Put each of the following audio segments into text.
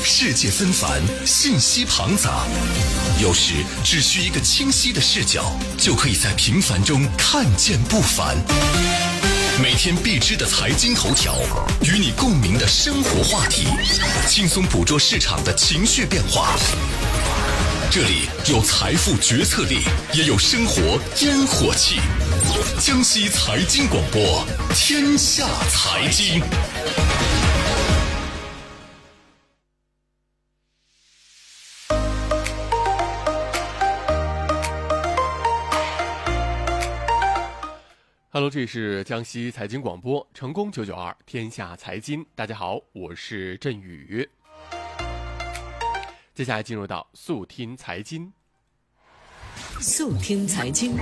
世界纷繁，信息庞杂，有时只需一个清晰的视角，就可以在平凡中看见不凡。每天必知的财经头条，与你共鸣的生活话题，轻松捕捉市场的情绪变化。这里有财富决策力，也有生活烟火气。江西财经广播，天下财经。 Hello， 这里是江西财经广播，成功992天下财经。大家好，我是振宇。接下来进入到速听财经。 速听财经。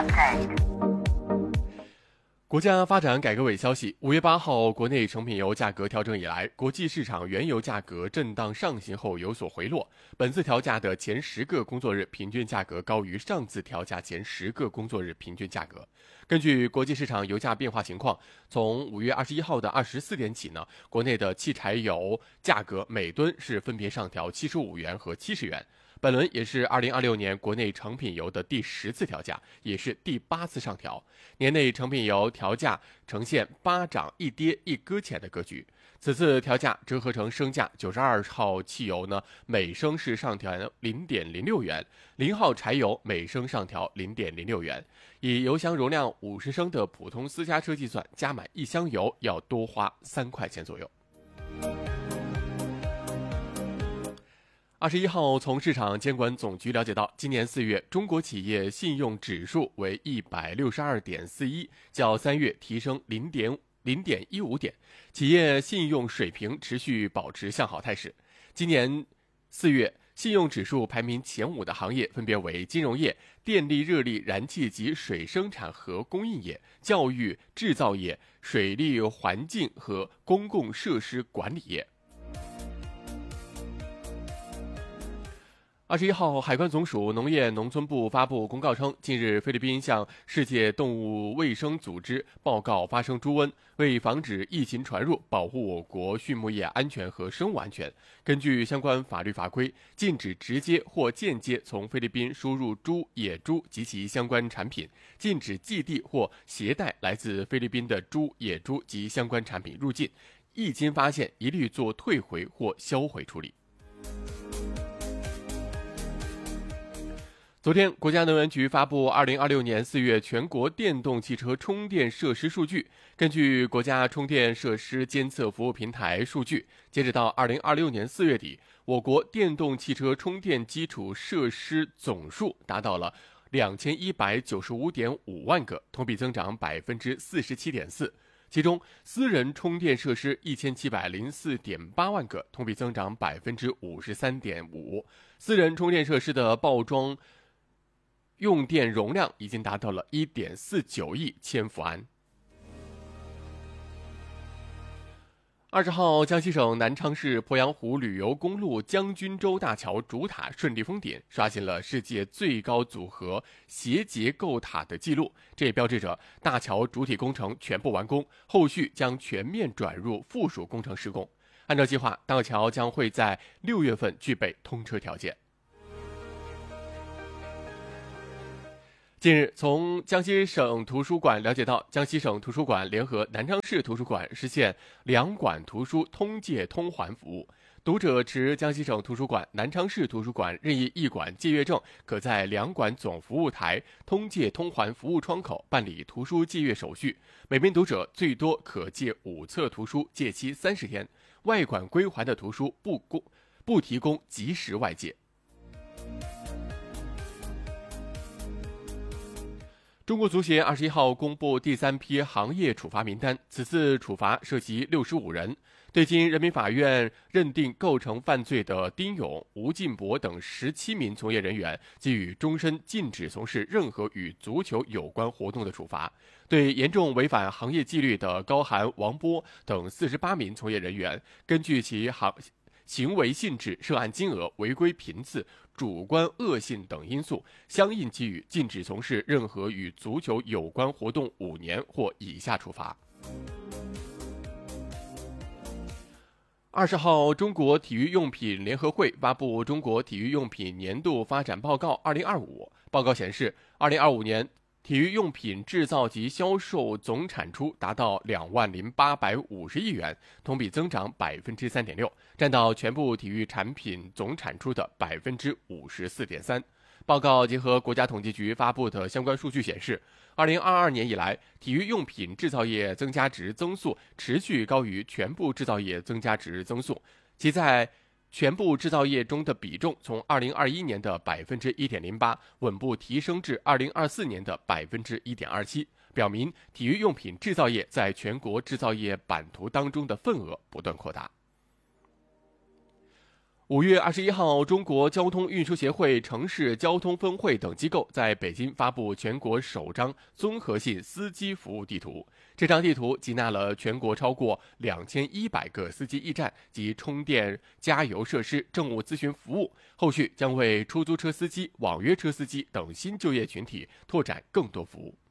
国家发展改革委消息，5月8号，国内成品油价格调整以来，国际市场原油价格震荡上行后有所回落。本次调价的前10个工作日平均价格高于上次调价前10个工作日平均价格。根据国际市场油价变化情况，从5月21号的24点起呢，国内的汽柴油价格每吨是分别上调75元和70元。本轮也是2026年国内成品油的第10次调价，也是第8次上调。年内成品油调价呈现8涨1跌1搁浅的格局。此次调价折合成升价，92号汽油呢每升是上调 0.06 元，0号柴油每升上调 0.06 元。以油箱容量50升的普通私家车计算，加满1箱油要多花3块钱左右。21号，从市场监管总局了解到，今年4月中国企业信用指数为 162.41， 较3月提升0.15点，企业信用水平持续保持向好态势。今年4月，信用指数排名前5的行业分别为金融业、电力、热力、燃气及水生产和供应业、教育、制造业、水利环境和公共设施管理业。21号，海关总署农业农村部发布公告称，近日菲律宾向世界动物卫生组织报告发生猪瘟，为防止疫情传入，保护我国畜牧业安全和生物安全，根据相关法律法规，禁止直接或间接从菲律宾输入猪、野猪及其相关产品，禁止寄递或携带来自菲律宾的猪、野猪及相关产品入境，一经发现，一律做退回或销毁处理。昨天，国家能源局发布2026年4月全国电动汽车充电设施数据。根据国家充电设施监测服务平台数据，截止到2026年4月底，我国电动汽车充电基础设施总数达到了2195.5万个，同比增长 47.4%。其中，私人充电设施1704.8万个，同比增长 53.5%。私人充电设施的报装用电容量已经达到了 1.49 亿千伏安。20号，江西省南昌市鄱阳湖旅游公路将军洲大桥主塔顺利封顶，刷新了世界最高组合斜结构塔的记录。这也标志着大桥主体工程全部完工，后续将全面转入附属工程施工。按照计划，大桥将会在6月份具备通车条件。近日，从江西省图书馆了解到，江西省图书馆联合南昌市图书馆实现两馆图书通借通还服务。读者持江西省图书馆、南昌市图书馆任意一馆借阅证，可在两馆总服务台通借通还服务窗口办理图书借阅手续。每名读者最多可借5册图书，借期30天。外馆归还的图书不提供及时外借。中国足协21号公布第3批行业处罚名单，此次处罚涉及65人，对经人民法院认定构成犯罪的丁勇、吴进博等17名从业人员，给予终身禁止从事任何与足球有关活动的处罚；对严重违反行业纪律的高涵、王波等48名从业人员，根据其行为性质、涉案金额、违规频次、主观恶性等因素，相应给予禁止从事任何与足球有关活动5年或以下处罚。 20号，中国体育用品联合会发布《中国体育用品年度发展报告2025》。报告显示，2025年体育用品制造及销售总产出达到20850亿元，同比增长3.6%，占到全部体育产品总产出的54.3%。报告结合国家统计局发布的相关数据显示，2022年以来，体育用品制造业增加值增速持续高于全部制造业增加值增速，其在全部制造业中的比重从2021年的1.08%稳步提升至2024年的1.27%，表明体育用品制造业在全国制造业版图当中的份额不断扩大。5月21号，中国交通运输协会、城市交通分会等机构在北京发布全国首张综合性司机服务地图。这张地图集纳了全国超过2100个司机驿站及充电加油设施、政务咨询服务，后续将为出租车司机、网约车司机等新就业群体拓展更多服务。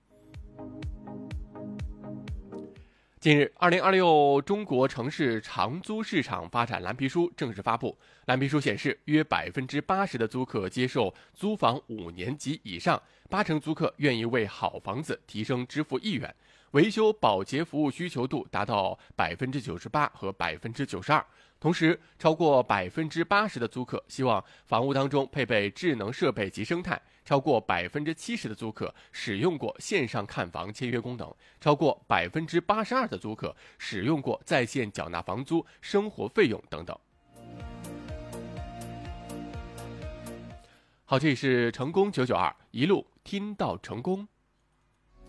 近日，2026中国城市长租市场发展蓝皮书正式发布。蓝皮书显示，约80%的租客接受租房5年及以上，80%租客愿意为好房子提升支付意愿，维修保洁服务需求度达到98%和92%。同时，超过80%的租客希望房屋当中配备智能设备及生态，超过70%的租客使用过线上看房签约功能，超过82%的租客使用过在线缴纳房租、生活费用等等。好，这里是成功992，一路听到成功。